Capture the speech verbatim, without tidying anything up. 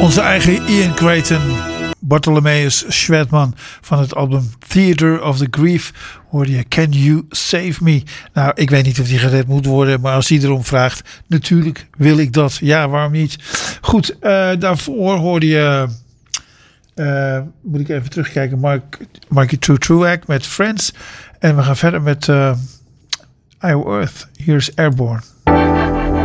Onze eigen Ian Creighton, Bartholomeus Schwedman van het album Theater of the Grief hoorde je Can You Save Me? Nou, ik weet niet of die gered moet worden, maar als hij erom vraagt, natuurlijk wil ik dat. Ja, waarom niet? Goed, uh, daarvoor hoorde je, uh, moet ik even terugkijken, Mark, Marky True Truack met Friends. En we gaan verder met uh, Iowa Earth. Hier is Airborne.